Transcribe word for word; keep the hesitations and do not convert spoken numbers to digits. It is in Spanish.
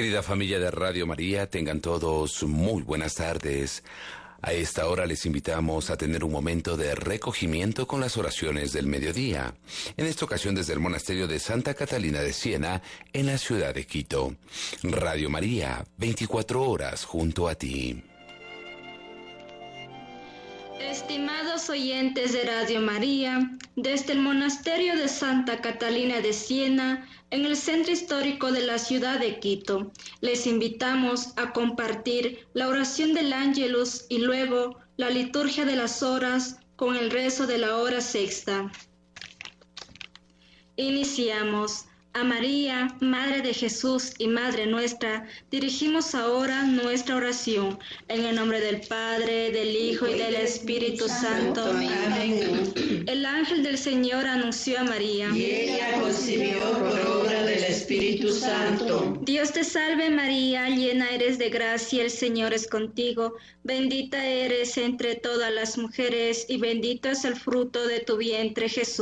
Querida familia de Radio María, tengan todos muy buenas tardes. A esta hora les invitamos a tener un momento de recogimiento con las oraciones del mediodía. En esta ocasión desde el monasterio de Santa Catalina de Siena, en la ciudad de Quito. Radio María, veinticuatro horas junto a ti. Estimados oyentes de Radio María, desde el monasterio de Santa Catalina de Siena, en el centro histórico de la ciudad de Quito, les invitamos a compartir la oración del Ángelus y luego la liturgia de las horas con el rezo de la hora sexta. Iniciamos. A María, Madre de Jesús y Madre nuestra, dirigimos ahora nuestra oración. En el nombre del Padre, del Hijo y del Espíritu Santo. Amén. El ángel del Señor anunció a María. Y ella concibió por obra del Espíritu Santo. Dios te salve María, llena eres de gracia, el Señor es contigo. Bendita eres entre todas las mujeres y bendito es el fruto de tu vientre Jesús.